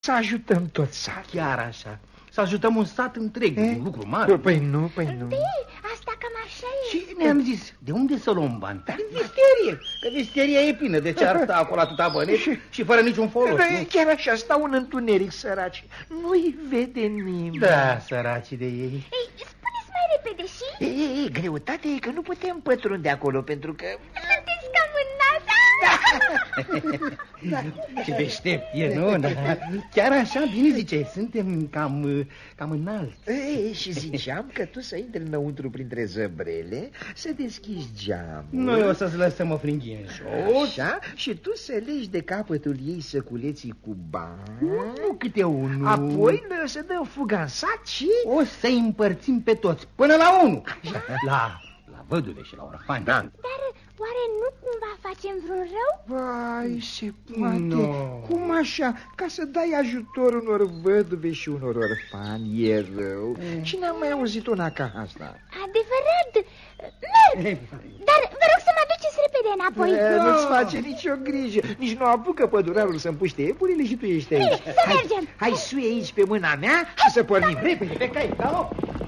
Să ajutăm tot satul. Chiar așa. Să ajutăm un sat întreg, un lucru mare. Păi nu. Asta cam așa e. Și ne-am zis, de unde să luăm bani? Din visterie, că visteria e plină. De ce ar sta acolo atâta bănești și fără niciun folos? Chiar așa, stau în întuneric, săraci. Nu-i vede nimeni. Da, săracii de ei. Ei, spuneți mai repede și... Greutatea e că nu putem pătrunde acolo, pentru că... Sunteți cam în NASA? Ce deștept e, nu? Da. Chiar așa, bine zice, suntem cam înalți. Și ziceam că tu să intri înăuntru printre zăbrele, să deschizi geamul. Noi o să-ți lăsăm o fringhie în jos. Așa, și tu să legi de capătul ei săculeții cu bani. Nu câte unul. Apoi să dăm fuga în sat și... O să-i împărțim pe toți, până la 1. La văduve și la orfani. Da. Dar oare nu cumva facem vreun rău? Vai, se poate. No. Cum așa? Ca să dai ajutor unor văduve și unor orfani e rău. Cine a mai auzit una ca asta? Adevărat. Merg. Dar vă rog să mă duceți repede înapoi. Nu-ți face nicio grijă. Nici nu apucă pădurarul să împuște iepurile și tu ești aici. Bine, să mergem. Hai, suie aici pe mâna mea și să pornim repede pe cai. Galop!